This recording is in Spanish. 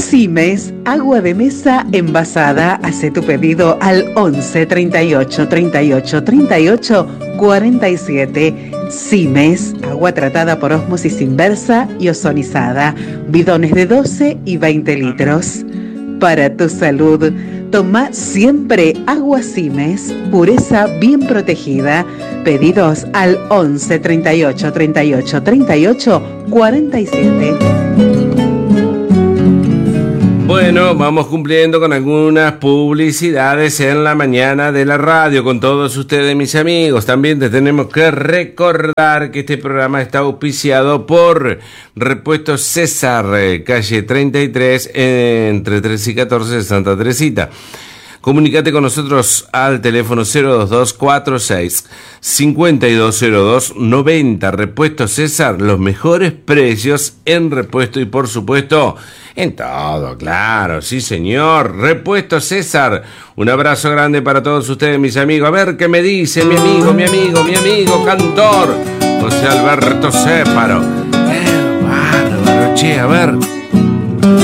Simes, agua de mesa envasada. Hace tu pedido al 11 38 38 38 47. Simes, agua tratada por ósmosis inversa y ozonizada. Bidones de 12 y 20 litros. Para tu salud, toma siempre agua Simes, pureza bien protegida. Pedidos al 11 38 38 38 47. Bueno, vamos cumpliendo con algunas publicidades en la mañana de la radio con todos ustedes, mis amigos. También te tenemos que recordar que este programa está auspiciado por Repuestos César, calle 33, entre 13 y 14 de Santa Teresita. Comunícate con nosotros al teléfono 022-46-5202-90. Repuestos César, los mejores precios en repuesto y por supuesto en todo, claro, sí señor. Repuestos César, un abrazo grande para todos ustedes, mis amigos. A ver qué me dice mi amigo, cantor José Alberto Céparo. Bárbaro, che, a ver.